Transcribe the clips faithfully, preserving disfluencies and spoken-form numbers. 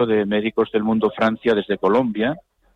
de Médicos del Mundo Francia desde Colombia,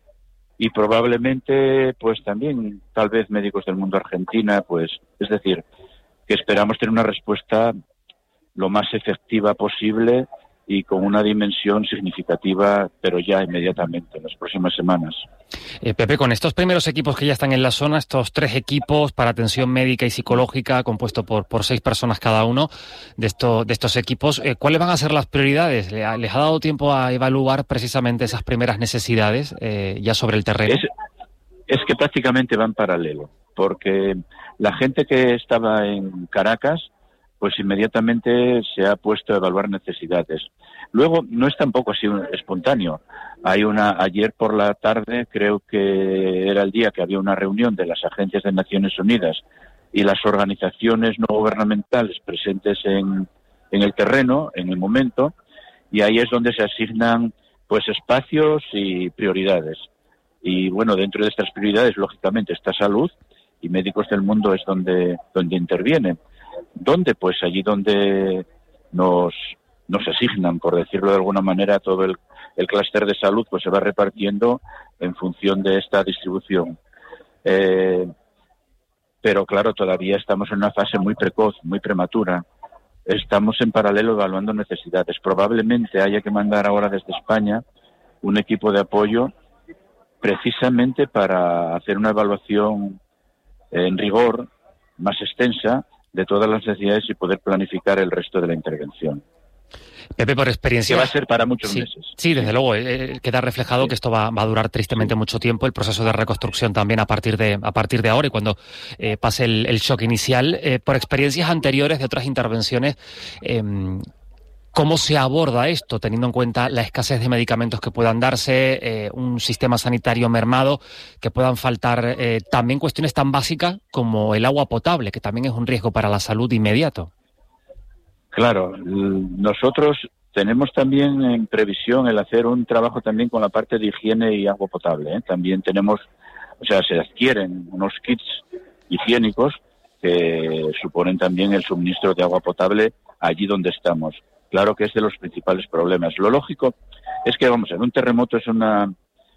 y probablemente pues también tal vez Médicos del Mundo Argentina, pues es decir, que esperamos tener una respuesta lo más efectiva posible y con una dimensión significativa, pero ya inmediatamente, en las próximas semanas. Eh, Pepe, con estos primeros equipos que ya están en la zona, estos tres equipos para atención médica y psicológica, compuesto por, por seis personas cada uno de, esto, de estos equipos, eh, ¿cuáles van a ser las prioridades? ¿Les ha, les ha dado tiempo a evaluar precisamente esas primeras necesidades eh, ya sobre el terreno? Es, es que prácticamente van paralelo, porque la gente que estaba en Caracas pues inmediatamente se ha puesto a evaluar necesidades. Luego, no es tampoco así espontáneo. Hay una, ayer por la tarde, creo que era el día que había una reunión de las agencias de Naciones Unidas y las organizaciones no gubernamentales presentes en, en el terreno, en el momento, y ahí es donde se asignan pues espacios y prioridades. Y bueno, dentro de estas prioridades, lógicamente, está salud, y Médicos del Mundo es donde, donde interviene. ¿Dónde? Pues allí donde nos, nos asignan, por decirlo de alguna manera, todo el, el clúster de salud, pues se va repartiendo en función de esta distribución. Eh, pero claro, todavía estamos en una fase muy precoz, muy prematura. Estamos en paralelo evaluando necesidades. Probablemente haya que mandar ahora desde España un equipo de apoyo precisamente para hacer una evaluación en rigor más extensa de todas las necesidades y poder planificar el resto de la intervención. Pepe, por experiencia... Que va a ser para muchos sí, meses. Sí, desde sí. luego. Eh, queda reflejado sí. que esto va, va a durar tristemente sí. mucho tiempo, el proceso de reconstrucción también a partir de, a partir de ahora y cuando eh, pase el, el shock inicial. Eh, por experiencias anteriores de otras intervenciones, eh, ¿cómo se aborda esto, teniendo en cuenta la escasez de medicamentos que puedan darse, eh, un sistema sanitario mermado, que puedan faltar eh, también cuestiones tan básicas como el agua potable, que también es un riesgo para la salud inmediato? Claro, nosotros tenemos también en previsión el hacer un trabajo también con la parte de higiene y agua potable, ¿eh? También tenemos, o sea, se adquieren unos kits higiénicos que suponen también el suministro de agua potable allí donde estamos. Claro que es de los principales problemas. Lo lógico es que, vamos, en un terremoto es una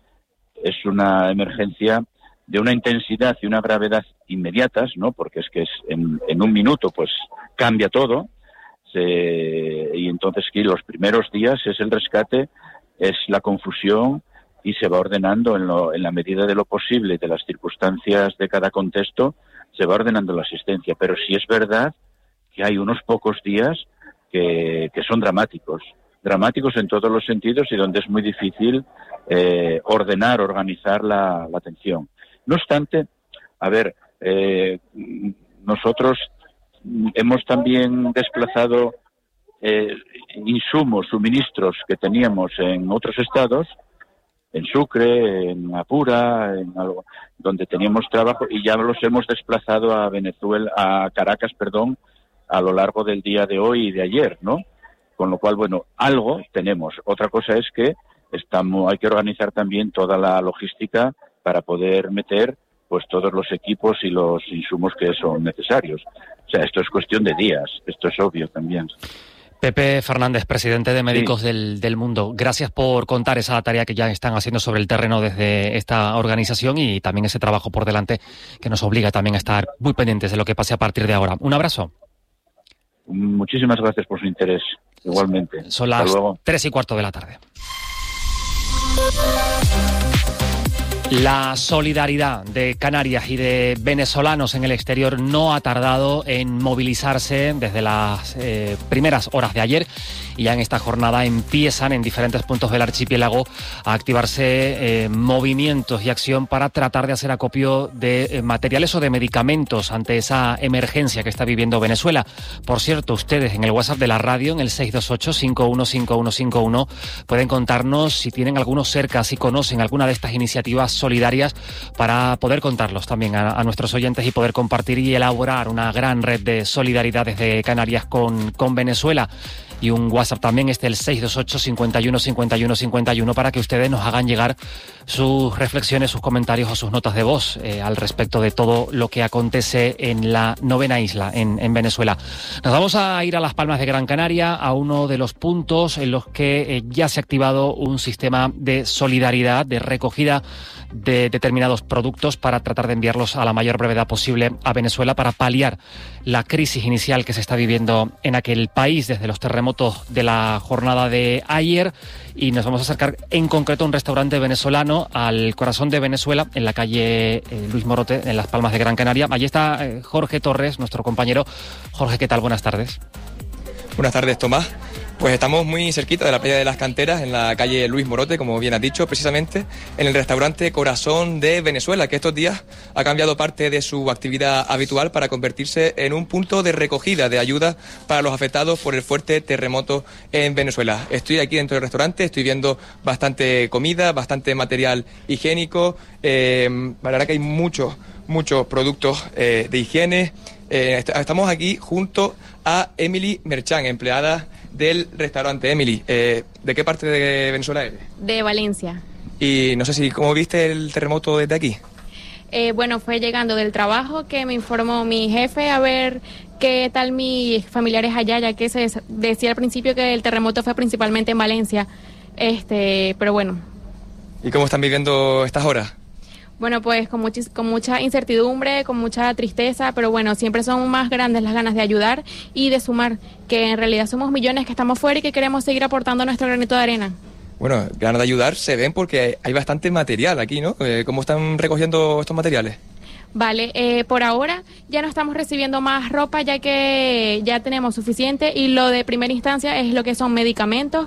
es una emergencia de una intensidad y una gravedad inmediatas, ¿no? Porque es que es en, en un minuto, pues cambia todo. Se, y entonces que los primeros días es el rescate, es la confusión y se va ordenando en, lo, en la medida de lo posible, de las circunstancias de cada contexto, se va ordenando la asistencia. Pero sí es verdad que hay unos pocos días que, que son dramáticos, dramáticos en todos los sentidos y donde es muy difícil eh, ordenar, organizar la, la atención. No obstante, a ver, eh, nosotros hemos también desplazado eh, insumos, suministros que teníamos en otros estados, en Sucre, en Apura, en algo, donde teníamos trabajo, y ya los hemos desplazado a Venezuela, a Caracas, perdón, a lo largo del día de hoy y de ayer, ¿no? Con lo cual, bueno, algo tenemos. Otra cosa es que estamos, hay que organizar también toda la logística para poder meter pues todos los equipos y los insumos que son necesarios. O sea, esto es cuestión de días, esto es obvio también. Pepe Fernández, presidente de Médicos sí. del, del Mundo, gracias por contar esa tarea que ya están haciendo sobre el terreno desde esta organización y también ese trabajo por delante que nos obliga también a estar muy pendientes de lo que pase a partir de ahora. Un abrazo. Muchísimas gracias por su interés, igualmente. Son las tres y cuarto de la tarde. La solidaridad de Canarias y de venezolanos en el exterior no ha tardado en movilizarse desde las eh, primeras horas de ayer y ya en esta jornada empiezan en diferentes puntos del archipiélago a activarse eh, movimientos y acción para tratar de hacer acopio de eh, materiales o de medicamentos ante esa emergencia que está viviendo Venezuela. Por cierto, ustedes en el WhatsApp de la radio, en el seis dos ocho, cinco uno cinco uno cinco uno, pueden contarnos si tienen algunos cerca, si conocen alguna de estas iniciativas solidarias para poder contarlos también a, a nuestros oyentes y poder compartir y elaborar una gran red de solidaridad desde Canarias con, con Venezuela. y un WhatsApp también, este el seis dos ocho, cincuenta y uno, cincuenta y uno, cincuenta y uno, para que ustedes nos hagan llegar sus reflexiones, sus comentarios o sus notas de voz eh, al respecto de todo lo que acontece en la novena isla, en, en Venezuela. Nos vamos a ir a Las Palmas de Gran Canaria, a uno de los puntos en los que eh, ya se ha activado un sistema de solidaridad, de recogida de determinados productos para tratar de enviarlos a la mayor brevedad posible a Venezuela para paliar la crisis inicial que se está viviendo en aquel país desde los terremotos de la jornada de ayer. Y nos vamos a acercar en concreto a un restaurante venezolano, al corazón de Venezuela, en la calle eh, Luis Morote, en Las Palmas de Gran Canaria. Allí está eh, Jorge Torres, nuestro compañero. Jorge, ¿qué tal? Buenas tardes. Buenas tardes, Tomás. Pues estamos muy cerquita de la playa de las Canteras, en la calle Luis Morote, como bien has dicho, precisamente en el restaurante Corazón de Venezuela, que estos días ha cambiado parte de su actividad habitual para convertirse en un punto de recogida de ayuda para los afectados por el fuerte terremoto en Venezuela. Estoy aquí dentro del restaurante, estoy viendo bastante comida, bastante material higiénico, eh, la verdad que hay muchos, muchos productos eh, de higiene. Eh, estamos aquí junto a Emily Merchán, empleada del restaurante. Emily, eh, ¿de qué parte de Venezuela eres? De Valencia. Y no sé si, ¿cómo viste el terremoto desde aquí? Eh, bueno, fue llegando del trabajo que me informó mi jefe a ver qué tal mis familiares allá, ya que se decía al principio que el terremoto fue principalmente en Valencia. Este, pero bueno. ¿Y cómo están viviendo estas horas? Bueno, pues con, muchis, con mucha incertidumbre, con mucha tristeza, pero bueno, siempre son más grandes las ganas de ayudar y de sumar, que en realidad somos millones que estamos fuera y que queremos seguir aportando nuestro granito de arena. Bueno, ganas de ayudar se ven porque hay bastante material aquí, ¿no? ¿Cómo están recogiendo estos materiales? Vale, eh, por ahora ya no estamos recibiendo más ropa, ya que ya tenemos suficiente, y lo de primera instancia es lo que son medicamentos,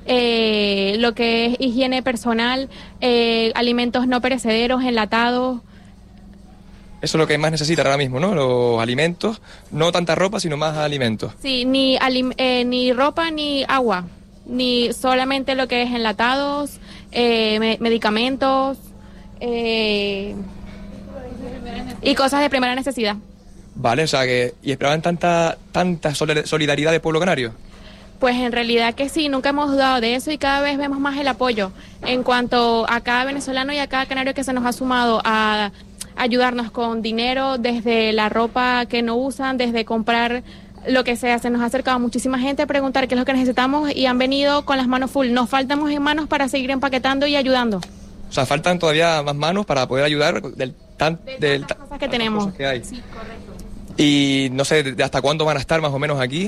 eh, lo que es higiene personal, eh, alimentos no perecederos, enlatados. Eso es lo que más necesita ahora mismo, ¿no? Los alimentos, no tanta ropa, sino más alimentos. Sí, ni, alim- eh, ni ropa ni agua, ni solamente lo que es enlatados, eh, me- medicamentos, eh... y cosas de primera necesidad. Vale, o sea que... ¿Y esperaban tanta, tanta solidaridad del pueblo canario? Pues en realidad que sí, nunca hemos dudado de eso y cada vez vemos más el apoyo en cuanto a cada venezolano y a cada canario que se nos ha sumado a ayudarnos con dinero, desde la ropa que no usan, desde comprar lo que sea. Se nos ha acercado muchísima gente a preguntar qué es lo que necesitamos y han venido con las manos full. Nos faltamos en manos para seguir empaquetando y ayudando. O sea, faltan todavía más manos para poder ayudar del tan de del tantas cosas que tenemos. Cosas que hay. Sí, correcto. Y no sé de hasta cuándo van a estar más o menos aquí.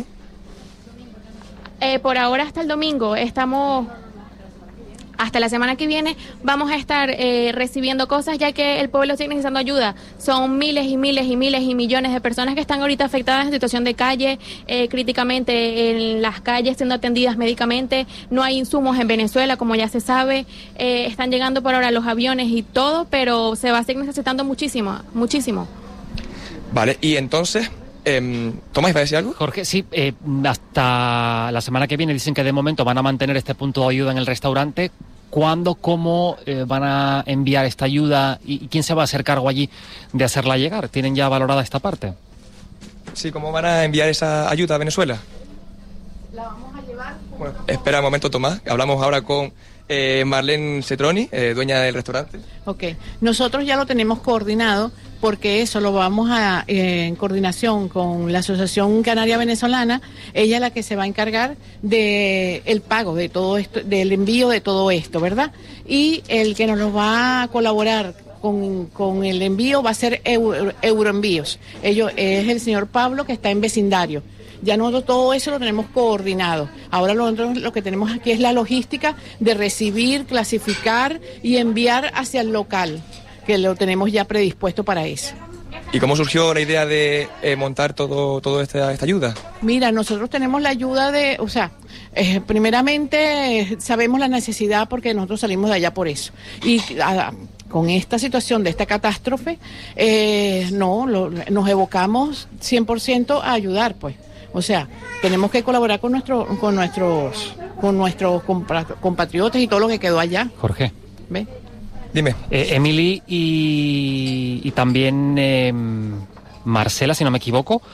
Eh, por ahora hasta el domingo. Estamos hasta la semana que viene vamos a estar eh, recibiendo cosas, ya que el pueblo sigue necesitando ayuda. Son miles y miles y miles y millones de personas que están ahorita afectadas en situación de calle, eh, críticamente en las calles siendo atendidas médicamente. No hay insumos en Venezuela, como ya se sabe. Eh, están llegando por ahora los aviones y todo, pero se va a seguir necesitando muchísimo, muchísimo. Vale, y entonces... Eh, Tomás, ¿va a decir algo? Jorge, sí, eh, hasta la semana que viene dicen que de momento van a mantener este punto de ayuda en el restaurante. ¿Cuándo, cómo eh, van a enviar esta ayuda y, y quién se va a hacer cargo allí de hacerla llegar? ¿Tienen ya valorada esta parte? Sí, ¿cómo van a enviar esa ayuda a Venezuela? La vamos a llevar. Bueno, espera un momento, Tomás. Hablamos ahora con eh, Marlene Cetroni, eh, dueña del restaurante. Ok, nosotros ya lo tenemos coordinado, porque eso lo vamos a, eh, en coordinación con la Asociación Canaria Venezolana. Ella es la que se va a encargar de el pago de todo esto, del envío de todo esto, ¿verdad? Y el que nos lo va a colaborar con, con el envío va a ser Euro, Euroenvíos. Ellos, es el señor Pablo, que está en vecindario. Ya nosotros todo eso lo tenemos coordinado. Ahora lo, lo que tenemos aquí es la logística de recibir, clasificar y enviar hacia el local, que lo tenemos ya predispuesto para eso. ¿Y cómo surgió la idea de eh, montar todo, todo esta, esta ayuda? Mira, nosotros tenemos la ayuda de, o sea, eh, primeramente eh, sabemos la necesidad porque nosotros salimos de allá por eso. Y a, con esta situación de esta catástrofe, eh, no, lo, nos evocamos cien por ciento a ayudar, pues. O sea, tenemos que colaborar con, nuestro, con nuestros, con nuestros compatriotas y todo lo que quedó allá. Jorge. ¿Ves? Dime. Eh, Emily y, y también eh, Marcela, si no me equivoco,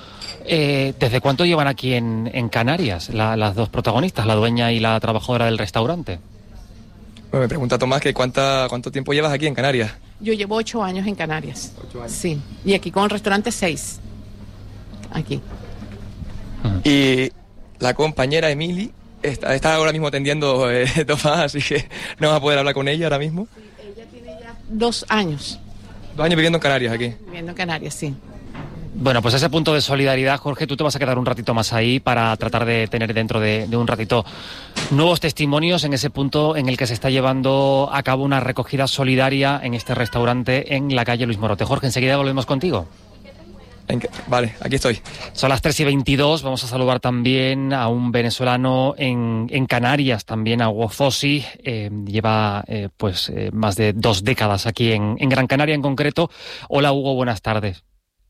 Eh, ¿Desde cuánto llevan aquí en, en Canarias la, las dos protagonistas, la dueña y la trabajadora del restaurante? Bueno, me pregunta Tomás que cuánta, cuánto tiempo llevas aquí en Canarias. Yo llevo ocho años en Canarias. Ocho años. Sí, y aquí con el restaurante seis. Aquí. Y la compañera Emily está, está ahora mismo atendiendo eh, Tomás, así que no vas a poder hablar con ella ahora mismo. Ella tiene ya dos años Dos años viviendo en Canarias aquí. viviendo en Canarias, sí. Bueno, pues ese punto de solidaridad, Jorge, tú te vas a quedar un ratito más ahí para tratar de tener dentro de, de un ratito nuevos testimonios en ese punto en el que se está llevando a cabo una recogida solidaria en este restaurante en la calle Luis Morote. Jorge, enseguida volvemos contigo. En que- vale, aquí estoy. Son las tres y veintidós, vamos a saludar también a un venezolano en, en Canarias, también a Hugo Fossi, eh, lleva eh, pues eh, más de dos décadas aquí en, en Gran Canaria en concreto. Hola Hugo, buenas tardes.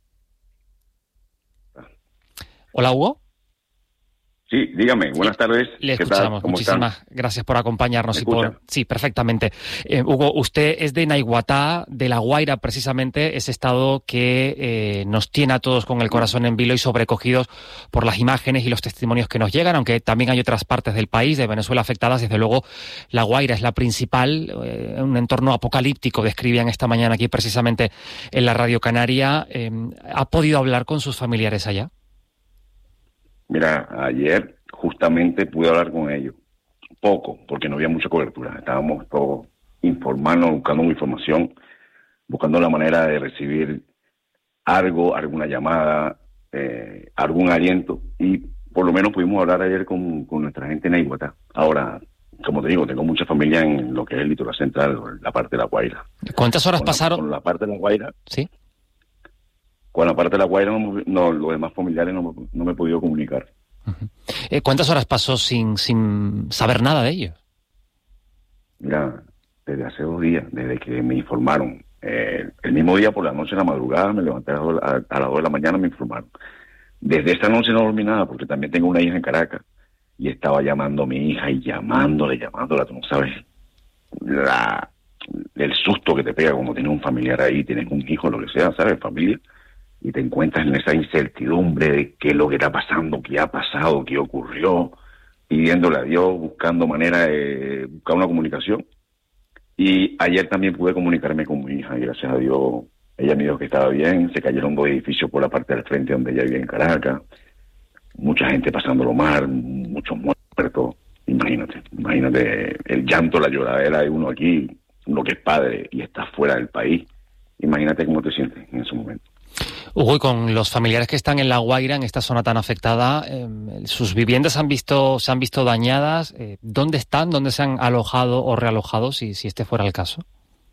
Hola Hugo. Sí, dígame, buenas tardes. Le ¿Qué escuchamos. tal? ¿Cómo Muchísimas están? gracias por acompañarnos. ¿Me y por... escucha? Sí, perfectamente. Eh, Hugo, usted es de Naiguatá, de La Guaira, precisamente, ese estado que eh, nos tiene a todos con el corazón en vilo y sobrecogidos por las imágenes y los testimonios que nos llegan, aunque también hay otras partes del país, de Venezuela, afectadas. Desde luego, La Guaira es la principal, eh, un entorno apocalíptico, describían esta mañana aquí precisamente en la Radio Canaria. Eh, ¿Ha podido hablar con sus familiares allá? Mira, ayer justamente pude hablar con ellos. Poco, porque no había mucha cobertura. Estábamos todos informando, buscando información, buscando la manera de recibir algo, alguna llamada, eh, algún aliento. Y por lo menos pudimos hablar ayer con, con nuestra gente en Naiguatá. Ahora, como te digo, tengo mucha familia en lo que es el litoral central, la parte de La Guaira. ¿Cuántas horas Con la, pasaron? con la parte de La Guaira, Sí. con la parte de La Guaira, no, no, los demás familiares no, me- no me he podido comunicar. Eh, ¿Cuántas horas pasó sin, sin saber nada de ellos? Mira, desde hace dos días, desde que me informaron, eh, el mismo día por la noche, en la madrugada, me levanté a, a, a las dos de la mañana, me informaron. Desde esta noche no dormí nada, porque también tengo una hija en Caracas, y estaba llamando a mi hija, y llamándole, llamándola, tú no sabes la, el susto que te pega cuando tienes un familiar ahí, tienes un hijo, lo que sea, ¿sabes? Familia, y te encuentras en esa incertidumbre de qué es lo que está pasando, qué ha pasado, qué ocurrió, pidiéndole a Dios, buscando manera de buscar una comunicación. Y ayer también pude comunicarme con mi hija, y gracias a Dios, ella me dijo que estaba bien. Se cayeron dos edificios por la parte del frente donde ella vivía en Caracas, mucha gente pasándolo mal, muchos muertos. Imagínate, imagínate el llanto, la lloradera de uno aquí, uno que es padre y está fuera del país. Imagínate cómo te sientes en ese momento. Hugo, y con los familiares que están en La Guaira, en esta zona tan afectada, eh, sus viviendas han visto, se han visto dañadas. Eh, ¿Dónde están? ¿Dónde se han alojado o realojado, si, si este fuera el caso?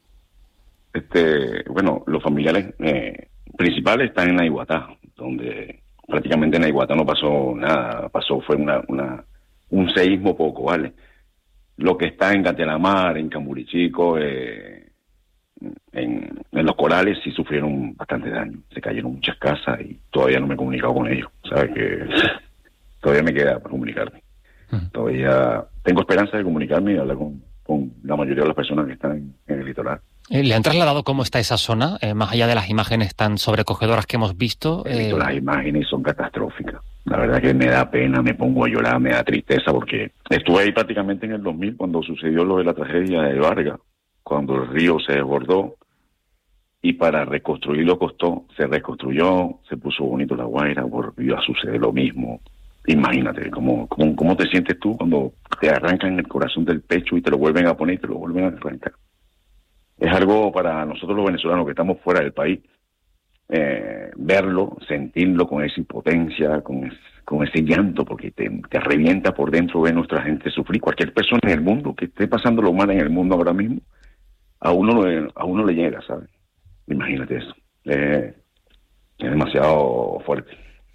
Este, bueno, los familiares eh, principales están en Naiguatá, donde prácticamente en Naiguatá no pasó nada, pasó fue una, una un seísmo poco, ¿vale? Lo que está en Gatelamar, en Camburichico, eh, en, en los corales sí sufrieron bastante daño, se cayeron muchas casas y todavía no me he comunicado con ellos, ¿sabes? Que todavía me queda para comunicarme. Todavía tengo esperanza de comunicarme y hablar con, con la mayoría de las personas que están en, en el litoral. Eh, ¿Le han trasladado cómo está esa zona, eh, más allá de las imágenes tan sobrecogedoras que hemos visto? He Eh, visto las imágenes y son catastróficas. La verdad que me da pena, me pongo a llorar, me da tristeza, porque estuve ahí prácticamente en el dos mil cuando sucedió lo de la tragedia de Vargas, cuando el río se desbordó y para reconstruirlo costó, se reconstruyó, se puso bonito La Guaira, volvió a suceder lo mismo. Imagínate, ¿cómo, cómo, cómo te sientes tú cuando te arrancan el corazón del pecho y te lo vuelven a poner y te lo vuelven a arrancar. Es algo para nosotros los venezolanos que estamos fuera del país, eh, verlo, sentirlo con esa impotencia, con, es, con ese llanto, porque te, te revienta por dentro ver nuestra gente sufrir. Cualquier persona en el mundo que esté pasando lo mal en el mundo ahora mismo, a uno, a uno le llega, ¿sabes? Imagínate eso. Eh, es demasiado fuerte.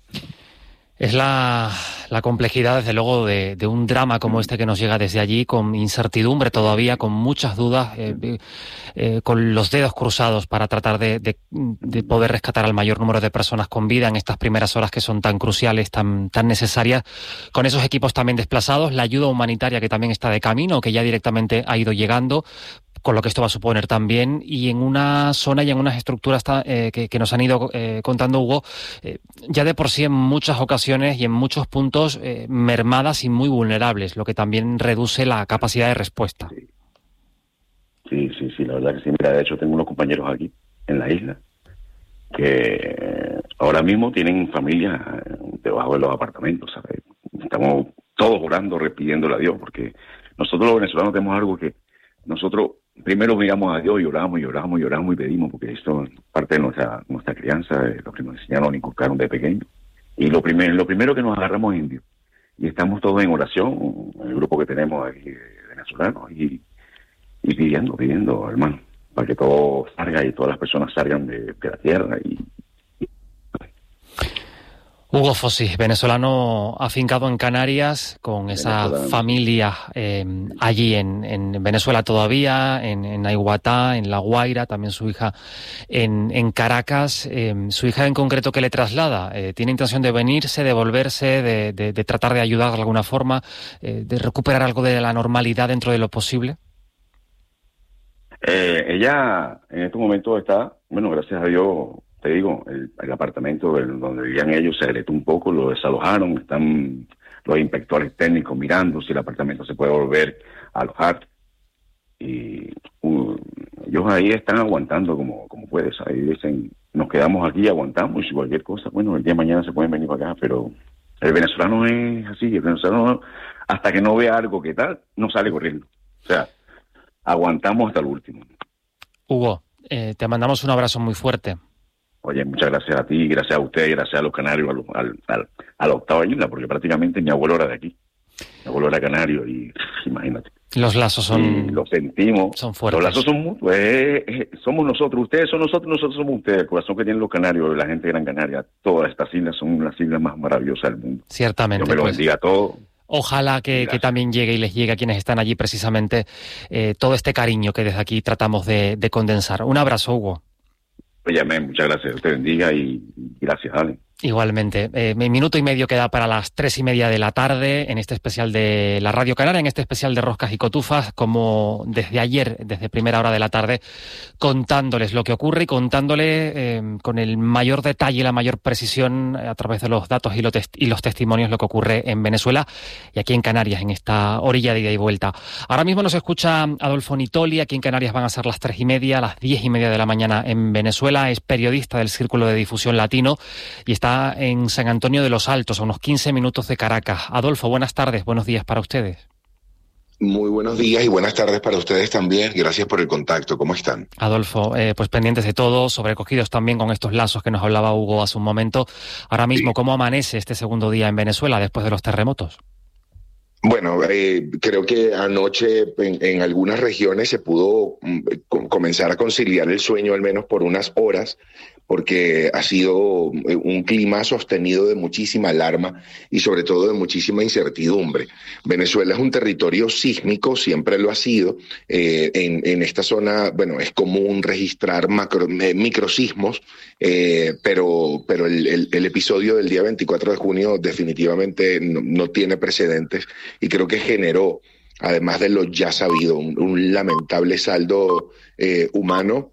Es la, la complejidad, desde luego, de, de un drama como este que nos llega desde allí, con incertidumbre todavía, con muchas dudas, eh, eh, con los dedos cruzados para tratar de, de, de poder rescatar al mayor número de personas con vida en estas primeras horas que son tan cruciales, tan, tan necesarias, con esos equipos también desplazados, la ayuda humanitaria que también está de camino, que ya directamente ha ido llegando, con lo que esto va a suponer también, y en una zona y en unas estructuras eh, que, que nos han ido eh, contando, Hugo, eh, ya de por sí en muchas ocasiones y en muchos puntos eh, mermadas y muy vulnerables, lo que también reduce la capacidad de respuesta. Sí. sí, sí, sí, la verdad que sí. Mira, de hecho tengo unos compañeros aquí en la isla que ahora mismo tienen familias debajo de los apartamentos, ¿sabes? Estamos todos orando, pidiéndole a Dios, porque nosotros los venezolanos tenemos algo que nosotros primero miramos a Dios y oramos y oramos y oramos y pedimos, porque esto es parte de nuestra nuestra crianza, de lo que nos enseñaron y inculcaron de pequeños. Y lo primero, lo primero que nos agarramos es en Dios. Y estamos todos en oración, el grupo que tenemos aquí de venezolanos, y, y pidiendo, pidiendo, hermano, para que todo salga y todas las personas salgan de, de la tierra. Y, y... Hugo Fossi, venezolano afincado en Canarias, con esa familia eh, allí en, en Venezuela todavía, en, en Aiguatá, en La Guaira, también su hija en, en Caracas. Eh, su hija en concreto, ¿qué le traslada? Eh, ¿Tiene intención de venirse, de volverse, de, de, de tratar de ayudar de alguna forma, eh, de recuperar algo de la normalidad dentro de lo posible? Eh, ella en este momento está, bueno, gracias a Dios, te digo, el, el apartamento donde vivían ellos se agrietó un poco, lo desalojaron, están los inspectores técnicos mirando si el apartamento se puede volver a alojar, y uh, ellos ahí están aguantando como, como puedes, ahí dicen, nos quedamos aquí, aguantamos, y cualquier cosa, bueno, el día de mañana se pueden venir para acá, pero el venezolano es así, el venezolano hasta que no vea algo que tal, no sale corriendo, o sea, aguantamos hasta el último. Hugo, eh, te mandamos un abrazo muy fuerte. Oye, muchas gracias a ti, gracias a usted, gracias a los canarios, al, al, al, a la octava isla, porque prácticamente mi abuelo era de aquí. Mi abuelo era canario y imagínate. Los lazos son... Y lo sentimos. Son fuertes. Los lazos son mutuos. Eh, eh, somos nosotros, ustedes son nosotros, nosotros somos ustedes. El corazón que tienen los canarios, la gente de Gran Canaria, todas estas islas son las islas más maravillosas del mundo. Ciertamente. Dios me lo pues... bendiga a todos. Ojalá que, que también llegue y les llegue a quienes están allí precisamente eh, todo este cariño que desde aquí tratamos de, de condensar. Un abrazo, Hugo. Oye, amén, muchas gracias. Dios te bendiga y, y gracias, Ale. Igualmente. Eh, mi minuto y medio queda para las tres y media de la tarde en este especial de la Radio Canaria, en este especial de Roscas y Cotufas, como desde ayer, desde primera hora de la tarde, contándoles lo que ocurre y contándole eh, con el mayor detalle y la mayor precisión a través de los datos y los, test- y los testimonios lo que ocurre en Venezuela y aquí en Canarias, en esta orilla de ida y vuelta. Ahora mismo nos escucha Adolfo Nitoli, aquí en Canarias van a ser las tres y media, las diez y media de la mañana en Venezuela, es periodista del Círculo de Difusión Latino y está en San Antonio de los Altos, a unos quince minutos de Caracas. Adolfo, buenas tardes, buenos días para ustedes. Muy buenos días y buenas tardes para ustedes también. Gracias por el contacto. ¿Cómo están? Adolfo, eh, pues pendientes de todo, sobrecogidos también con estos lazos que nos hablaba Hugo hace un momento. Ahora mismo, sí. ¿Cómo amanece este segundo día en Venezuela después de los terremotos? Bueno, eh, creo que anoche en, en algunas regiones se pudo mm, comenzar a conciliar el sueño al menos por unas horas, porque ha sido un clima sostenido de muchísima alarma y sobre todo de muchísima incertidumbre. Venezuela es un territorio sísmico, siempre lo ha sido. Eh, en, en esta zona, bueno, es común registrar macro, eh, microsismos, eh, pero, pero el, el, el episodio del día veinticuatro de junio definitivamente no, no tiene precedentes y creo que generó, además de lo ya sabido, un, un lamentable saldo eh, humano.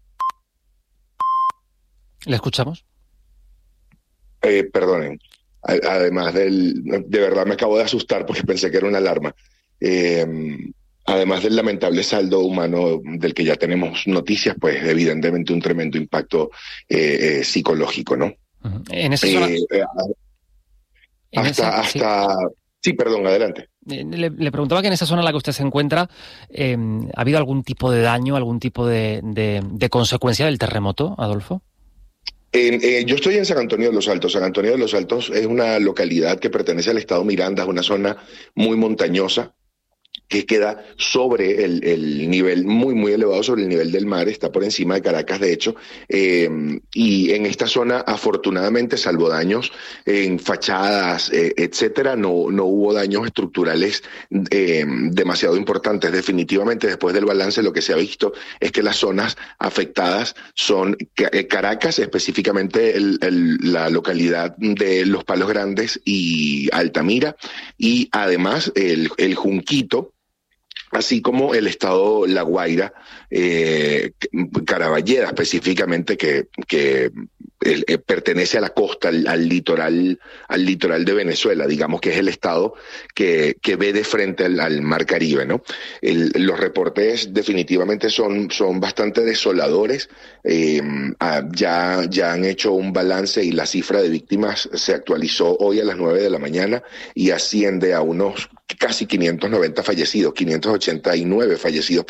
¿Le escuchamos? Eh, perdonen, además del... De verdad me acabo de asustar porque pensé que era una alarma. Eh, además del lamentable saldo humano del que ya tenemos noticias, pues evidentemente un tremendo impacto eh, eh, psicológico, ¿no? Uh-huh. En esa zona... Eh, eh, en hasta... esa, hasta sí. sí, perdón, adelante. Le, le preguntaba que en esa zona en la que usted se encuentra, eh, ¿ha habido algún tipo de daño, algún tipo de, de, de consecuencia del terremoto, Adolfo? Eh, eh, yo estoy en San Antonio de los Altos. San Antonio de los Altos es una localidad que pertenece al estado Miranda, es una zona muy montañosa que queda sobre el, el nivel, muy, muy elevado sobre el nivel del mar, está por encima de Caracas, de hecho, eh, y en esta zona, afortunadamente, salvo daños en fachadas, eh, etcétera, no, no hubo daños estructurales eh, demasiado importantes. Definitivamente, después del balance, lo que se ha visto es que las zonas afectadas son Caracas, específicamente el, el, la localidad de Los Palos Grandes y Altamira, y además el, el Junquito, así como el estado La Guaira, eh, Caraballeda específicamente, que, que eh, pertenece a la costa, al, al litoral, al litoral de Venezuela, digamos que es el estado que, que ve de frente al, al Mar Caribe, ¿no? El, los reportes definitivamente son, son bastante desoladores. Eh, ya, ya han hecho un balance y la cifra de víctimas se actualizó hoy a las nueve de la mañana y asciende a unos casi quinientos noventa fallecidos, quinientos ochenta y nueve fallecidos